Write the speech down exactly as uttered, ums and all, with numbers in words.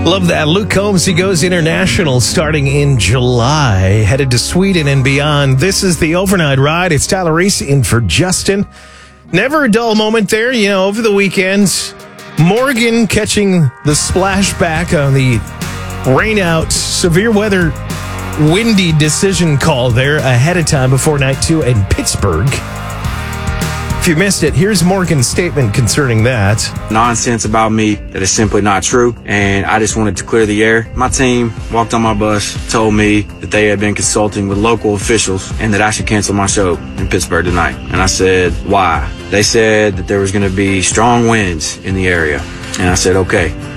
Love that. Luke Combs, he goes international starting in July, headed to Sweden and beyond. This is the overnight ride. It's Tyler Reese in for Justin. Never a dull moment there. You know, over the weekend, Morgan catching the splashback on the rain-out, severe weather, windy decision call there ahead of time before night two in Pittsburgh. If you missed it, here's Morgan's statement concerning that. Nonsense about me that is simply not true, and I just wanted to clear the air. My team walked on my bus, told me that they had been consulting with local officials and that I should cancel my show in Pittsburgh tonight. And I said, why? They said that there was going to be strong winds in the area, and I said, okay.